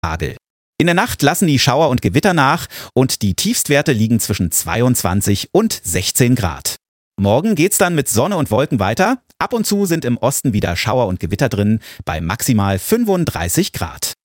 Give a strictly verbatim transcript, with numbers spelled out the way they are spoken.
Hagel. In der Nacht lassen die Schauer und Gewitter nach und die Tiefstwerte liegen zwischen zweiundzwanzig und sechzehn Grad. Morgen geht's dann mit Sonne und Wolken weiter. Ab und zu sind im Osten wieder Schauer und Gewitter drin bei maximal fünfunddreißig Grad.